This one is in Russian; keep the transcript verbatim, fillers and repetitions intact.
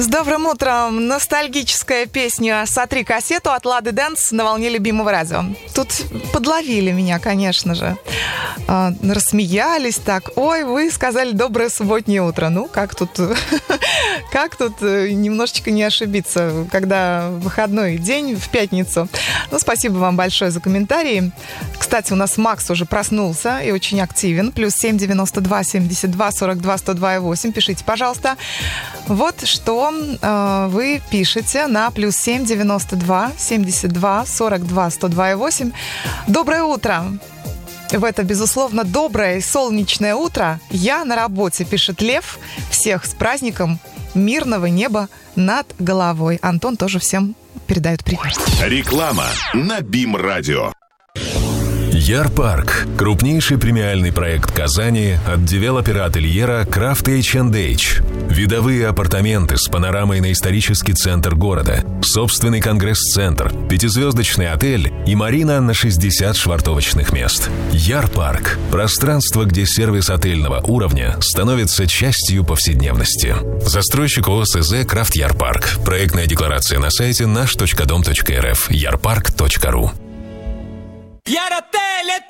С добрым утром. Ностальгическая песня «Сотри кассету» от Лады Дэнс на волне любимого радио. Тут подловили меня, конечно же. А, рассмеялись так. Ой, вы сказали «доброе субботнее утро». Ну, как тут, как тут немножечко не ошибиться, когда выходной день в пятницу. Ну, спасибо вам большое за комментарии. Кстати, у нас Макс уже проснулся и очень активен. Плюс семь девяносто два семьдесят два сорок два сто два восемь. Пишите, пожалуйста. Вот что э, вы пишете на плюс семь девяносто два семьдесят два сорок два сто два восемь. Доброе утро. В это, безусловно, доброе и солнечное утро я на работе, пишет Лев. Всех с праздником мирного неба над головой. Антон тоже всем передает привет. Реклама на БИМ-радио. Ярпарк – крупнейший премиальный проект Казани от девелопера ательера Крафт эйч энд эйч. Видовые апартаменты с панорамой на исторический центр города, собственный конгресс-центр, пятизвездочный отель и марина на шестьдесят швартовочных мест. Ярпарк – пространство, где сервис отельного уровня становится частью повседневности. Застройщик ООО СЗ «Крафт Ярпарк». Проектная декларация на сайте наш точка дом точка эр эф. ярпарк точка ру. Яротель — это